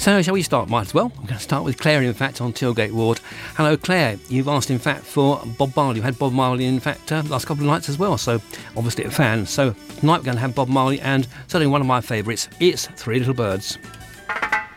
So shall we start? Might as well. I'm going to start with Claire, in fact, on Tilgate Ward. Hello, Claire. You've asked, in fact, for Bob Marley. You had Bob Marley, in fact, last couple of nights as well, so obviously a fan. So tonight we're going to have Bob Marley and certainly one of my favourites, It's Three Little Birds.